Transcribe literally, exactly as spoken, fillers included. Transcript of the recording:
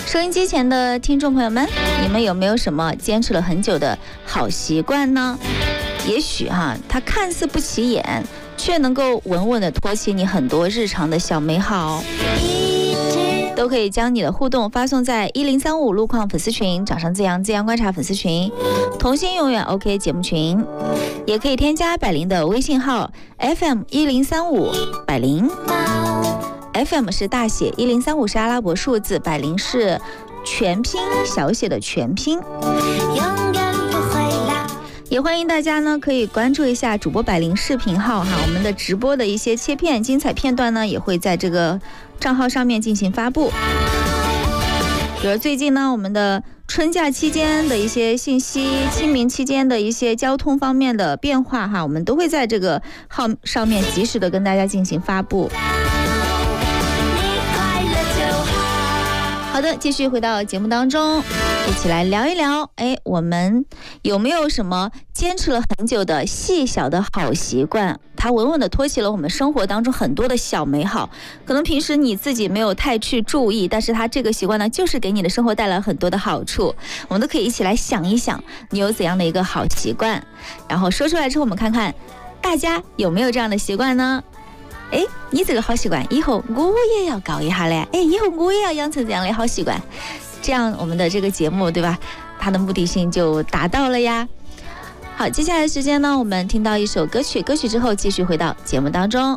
收音机前的听众朋友们，你们有没有什么坚持了很久的好习惯呢？也许哈，它看似不起眼，却能够稳稳地托起你很多日常的小美好。都可以将你的互动发送在一零三五路况粉丝群、掌上自阳自阳观察粉丝群、同心永远 OK 节目群，也可以添加百灵的微信号 F M 一零三五百灵。F M 是大写，一零三五是阿拉伯数字，百灵是全拼小写的全拼。也欢迎大家呢可以关注一下主播百灵视频号哈，我们的直播的一些切片精彩片段呢也会在这个账号上面进行发布。比如最近呢我们的春假期间的一些信息，清明期间的一些交通方面的变化哈，我们都会在这个号上面及时的跟大家进行发布。好的，继续回到节目当中，一起来聊一聊，哎，我们有没有什么坚持了很久的细小的好习惯，它稳稳地托起了我们生活当中很多的小美好，可能平时你自己没有太去注意，但是它这个习惯呢就是给你的生活带来很多的好处，我们都可以一起来想一想你有怎样的一个好习惯，然后说出来之后我们看看大家有没有这样的习惯呢？哎，你这个好习惯以后我也要搞一下嘞，哎，以后我也要养成这样的好习惯，这样我们的这个节目对吧，它的目的性就达到了呀。好，接下来的时间呢我们听到一首歌曲，歌曲之后继续回到节目当中。